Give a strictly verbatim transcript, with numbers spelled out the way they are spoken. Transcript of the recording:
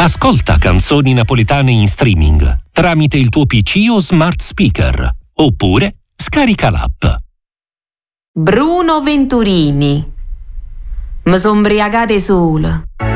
Ascolta canzoni napoletane in streaming tramite il tuo P C o smart speaker, oppure scarica l'app. Bruno Venturini. Mi sono ubriacate sola.